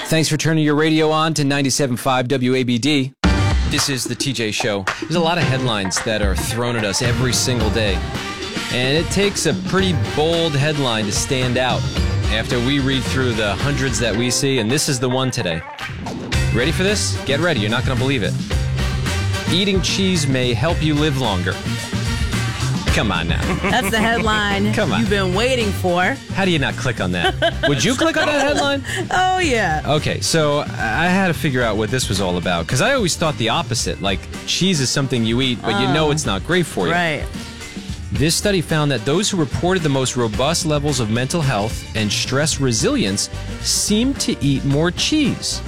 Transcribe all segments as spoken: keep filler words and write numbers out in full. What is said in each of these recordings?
Thanks for turning your radio on to ninety-seven point five W A B D. This is the T J Show. There's a lot of headlines that are thrown at us every single day. And it takes a pretty bold headline to stand out after we read through the hundreds that we see, and this is the one today. Ready for this? Get ready. You're not going to believe it. Eating cheese may help you live longer. Come on now. That's the headline Come on. You've been waiting for. How do you not click on that? Would you click on that headline? Oh, yeah. Okay, so I had to figure out what this was all about, because I always thought the opposite. Like, cheese is something you eat, but uh, you know it's not great for you. Right. This study found that those who reported the most robust levels of mental health and stress resilience seemed to eat more cheese.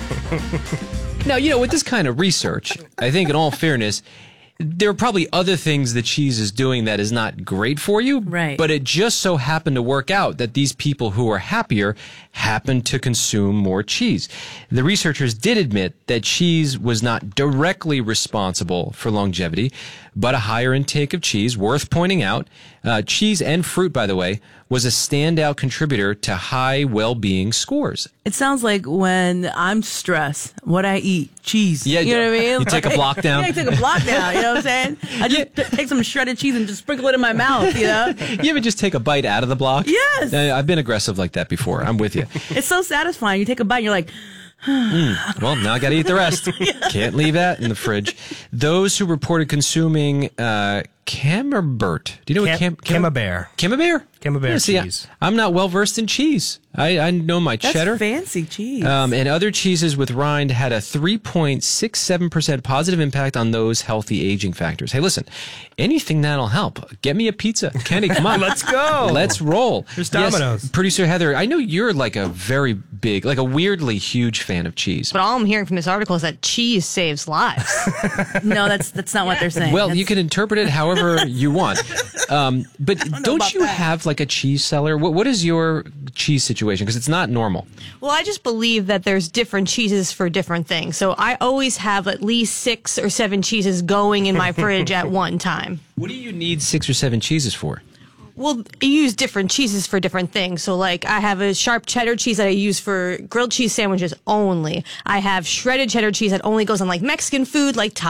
Now, you know, with this kind of research, I think in all fairness, there are probably other things that cheese is doing that is not great for you. Right. But it just so happened to work out that these people who are happier happened to consume more cheese. The researchers did admit that cheese was not directly responsible for longevity, but a higher intake of cheese, worth pointing out. Uh, cheese and fruit, by the way, was a standout contributor to high well-being scores. It sounds like when I'm stressed, what I eat, cheese. Yeah, you know what I mean? You take a block down. Yeah, I take a block down, you know what I'm saying? I just yeah. t- take some shredded cheese and just sprinkle it in my mouth, you know? You ever just take a bite out of the block? Yes. I've been aggressive like that before. I'm with you. It's so satisfying. You take a bite and you're like... mm, well, now I got to eat the rest. Yeah. Can't leave that in the fridge. Those who reported consuming uh, camembert. Do you know Cam- what cam- cam- camembert? Camembert? Camembert yeah, see, cheese. I, I'm not well versed in cheese. I, I know my That's cheddar. fancy cheese. Um, and other cheeses with rind had a three point six seven percent positive impact on those healthy aging factors. Hey, listen, anything that'll help. Get me a pizza. Kenny, come on. Let's go. Let's roll. Here's Domino's. Yes, Producer Heather, I know you're like a very big, like a weirdly huge fan of cheese. But all I'm hearing from this article is that cheese saves lives. No, that's that's not what they're saying. Well, that's... you can interpret it however you want. Um, but don't, don't you that. have like a cheese cellar? What, what is your cheese situation? Because it's not normal. Well, I just believe that there's different cheeses for different things. So I always have at least six or seven cheeses going in my fridge at one time. What do you need six or seven cheeses for? Well, I use different cheeses for different things. So, like, I have a sharp cheddar cheese that I use for grilled cheese sandwiches only. I have shredded cheddar cheese that only goes on, like, Mexican food, like